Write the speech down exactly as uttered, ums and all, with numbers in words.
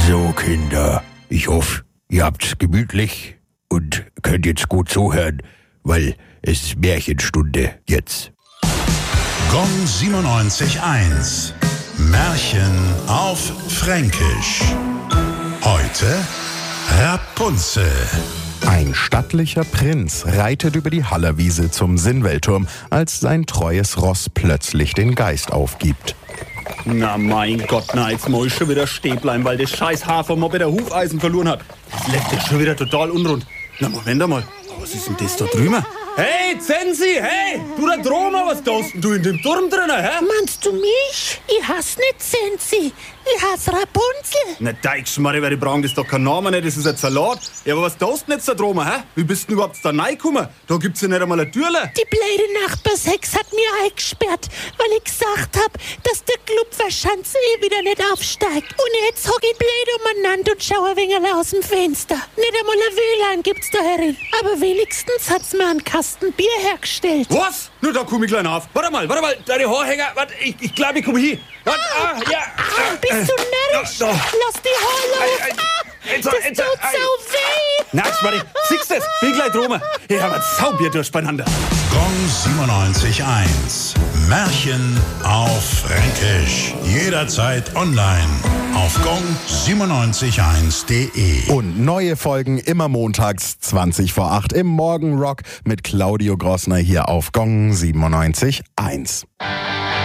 So, Kinder, ich hoffe, ihr habt's gemütlich und könnt jetzt gut zuhören, weil es ist Märchenstunde jetzt. Gong siebenundneunzig eins. Märchen auf Fränkisch. Heute Rapunzel. Ein stattlicher Prinz reitet über die Hallerwiese zum Sinnweltturm, als sein treues Ross plötzlich den Geist aufgibt. Na mein Gott, na jetzt muss ich schon wieder stehen bleiben, weil das scheiß Hafermoppe der Hufeisen verloren hat. Das läuft ja schon wieder total unrund. Na Moment einmal, was ist denn das da drüben? Hey, Zensi, hey, du da Droma, was tust denn du in dem Turm drinnen, hä? Meinst du mich? Ich hasse nicht Zensi, ich hasse Rapunzel. Na Deichschmarre, weil die brauchen das doch kein Name, nicht, das ist ein Salat. Ja, aber was tust denn jetzt da Droma, hä? Wie bist denn überhaupt da reingekommen? Da gibt's ja nicht einmal eine Türle. Die blöde Nachbarshex hat mir eingesperrt, weil ich gesagt hab, dass der Club Verschanz eh wieder nicht aufsteigt. Und jetzt hock ich blöd umeinander und schau ein wenig aus dem Fenster. Nicht einmal ein W L A N gibt's da herin. Aber wenigstens hat's mir einen Kasten Bier hergestellt. Was? Nur da komm ich gleich auf. Warte mal, warte mal, deine Haarhänger. Warte, ich, ich glaube, ich komme hin. Warte, ah, ja. Ah, bist du närrisch? Da, da. Lass die Haare los. Ei, ei, Ah, jetzt, das jetzt, tut ei. so weh. Na, Schmarri, siehst du das? Bin gleich drum. Ich hab ein Saubier durcheinander. Gong siebenundneunzig eins. Märchen auf Fränkisch. Jederzeit online auf gong siebenundneunzig eins punkt de. Und neue Folgen immer montags zwanzig vor acht im Morgenrock mit Claudio Grossner hier auf Gong siebenundneunzig eins.